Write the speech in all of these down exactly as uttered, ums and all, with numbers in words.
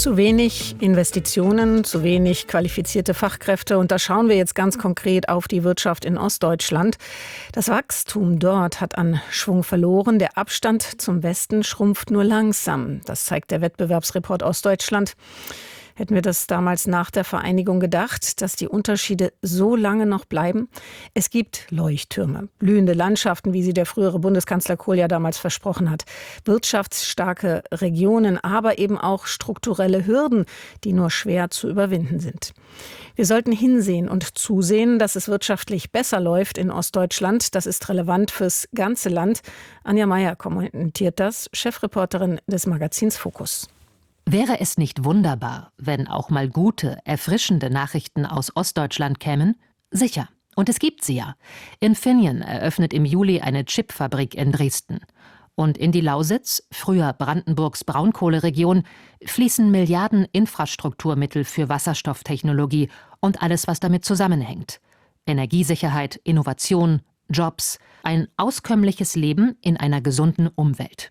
Zu wenig Investitionen, zu wenig qualifizierte Fachkräfte. Und da schauen wir jetzt ganz konkret auf die Wirtschaft in Ostdeutschland. Das Wachstum dort hat an Schwung verloren. Der Abstand zum Westen schrumpft nur langsam. Das zeigt der Wettbewerbsreport Ostdeutschland. Hätten wir das damals nach der Vereinigung gedacht, dass die Unterschiede so lange noch bleiben? Es gibt Leuchttürme, blühende Landschaften, wie sie der frühere Bundeskanzler Kohl ja damals versprochen hat, wirtschaftsstarke Regionen, aber eben auch strukturelle Hürden, die nur schwer zu überwinden sind. Wir sollten hinsehen und zusehen, dass es wirtschaftlich besser läuft in Ostdeutschland. Das ist relevant fürs ganze Land. Anja Meier kommentiert das, Chefreporterin des Magazins Fokus. Wäre es nicht wunderbar, wenn auch mal gute, erfrischende Nachrichten aus Ostdeutschland kämen? Sicher. Und es gibt sie ja. Infineon eröffnet im Juli eine Chipfabrik in Dresden. Und in die Lausitz, früher Brandenburgs Braunkohleregion, fließen Milliarden Infrastrukturmittel für Wasserstofftechnologie und alles, was damit zusammenhängt. Energiesicherheit, Innovation, Jobs, ein auskömmliches Leben in einer gesunden Umwelt.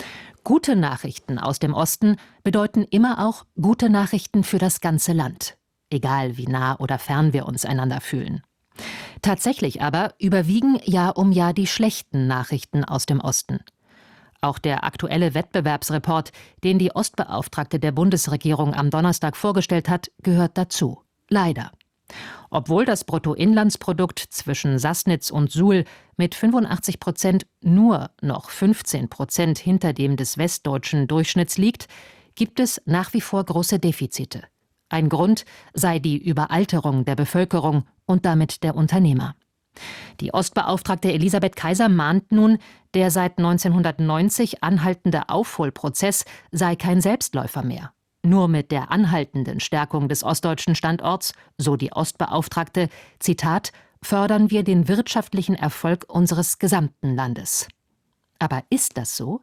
Gute Nachrichten aus dem Osten bedeuten immer auch gute Nachrichten für das ganze Land, egal wie nah oder fern wir uns einander fühlen. Tatsächlich aber überwiegen Jahr um Jahr die schlechten Nachrichten aus dem Osten. Auch der aktuelle Wettbewerbsreport, den die Ostbeauftragte der Bundesregierung am Donnerstag vorgestellt hat, gehört dazu. Leider. Obwohl das Bruttoinlandsprodukt zwischen Sassnitz und Suhl mit fünfundachtzig Prozent nur noch fünfzehn Prozent hinter dem des westdeutschen Durchschnitts liegt, gibt es nach wie vor große Defizite. Ein Grund sei die Überalterung der Bevölkerung und damit der Unternehmer. Die Ostbeauftragte Elisabeth Kaiser mahnt nun, der seit neunzehnhundertneunzig anhaltende Aufholprozess sei kein Selbstläufer mehr. Nur mit der anhaltenden Stärkung des ostdeutschen Standorts, so die Ostbeauftragte, Zitat, fördern wir den wirtschaftlichen Erfolg unseres gesamten Landes. Aber ist das so?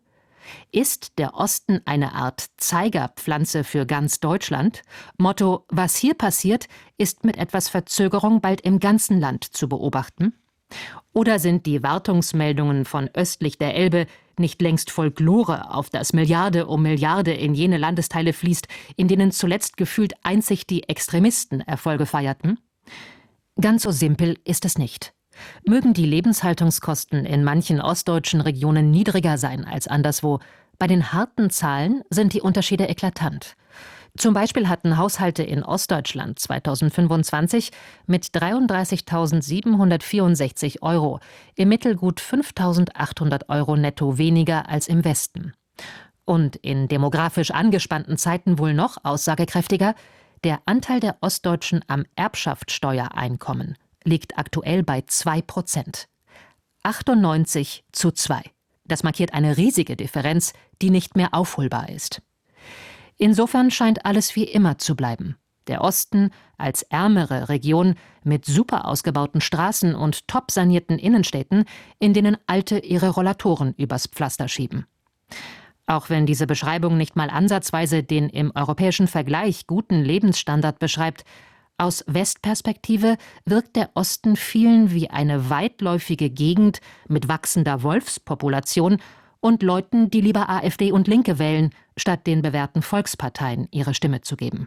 Ist der Osten eine Art Zeigerpflanze für ganz Deutschland? Motto, was hier passiert, ist mit etwas Verzögerung bald im ganzen Land zu beobachten? Oder sind die Wartungsmeldungen von östlich der Elbe nicht längst Folklore, auf das Milliarde um Milliarde in jene Landesteile fließt, in denen zuletzt gefühlt einzig die Extremisten Erfolge feierten? Ganz so simpel ist es nicht. Mögen die Lebenshaltungskosten in manchen ostdeutschen Regionen niedriger sein als anderswo, bei den harten Zahlen sind die Unterschiede eklatant. Zum Beispiel hatten Haushalte in Ostdeutschland zweitausendfünfundzwanzig mit dreiunddreißigtausendsiebenhundertvierundsechzig Euro im Mittel gut fünftausendachthundert Euro netto weniger als im Westen. Und in demografisch angespannten Zeiten wohl noch aussagekräftiger, der Anteil der Ostdeutschen am Erbschaftssteuereinkommen liegt aktuell bei zwei Prozent. achtundneunzig zu zwei. Das markiert eine riesige Differenz, die nicht mehr aufholbar ist. Insofern scheint alles wie immer zu bleiben. Der Osten als ärmere Region mit super ausgebauten Straßen und top sanierten Innenstädten, in denen Alte ihre Rollatoren übers Pflaster schieben. Auch wenn diese Beschreibung nicht mal ansatzweise den im europäischen Vergleich guten Lebensstandard beschreibt, aus Westperspektive wirkt der Osten vielen wie eine weitläufige Gegend mit wachsender Wolfspopulation und Leuten, die lieber AfD und Linke wählen, statt den bewährten Volksparteien ihre Stimme zu geben.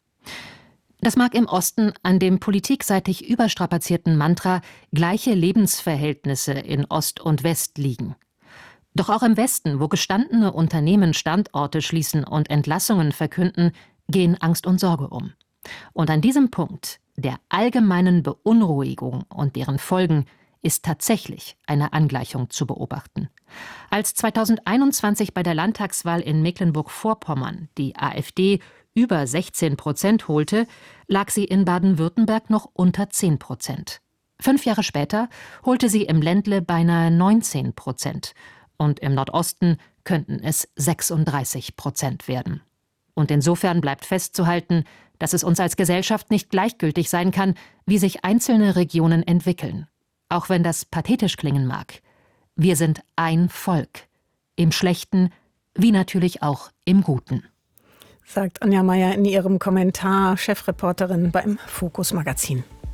Das mag im Osten an dem politikseitig überstrapazierten Mantra gleiche Lebensverhältnisse in Ost und West liegen. Doch auch im Westen, wo gestandene Unternehmen Standorte schließen und Entlassungen verkünden, gehen Angst und Sorge um. Und an diesem Punkt, der allgemeinen Beunruhigung und deren Folgen, ist tatsächlich eine Angleichung zu beobachten. Als zweitausendeinundzwanzig bei der Landtagswahl in Mecklenburg-Vorpommern die AfD über sechzehn Prozent holte, lag sie in Baden-Württemberg noch unter zehn Prozent. Fünf Jahre später holte sie im Ländle beinahe neunzehn Prozent und im Nordosten könnten es sechsunddreißig Prozent werden. Und insofern bleibt festzuhalten, dass es uns als Gesellschaft nicht gleichgültig sein kann, wie sich einzelne Regionen entwickeln. Auch wenn das pathetisch klingen mag. Wir sind ein Volk. Im Schlechten wie natürlich auch im Guten. Sagt Anja Meier in ihrem Kommentar, Chefreporterin beim Fokus Magazin.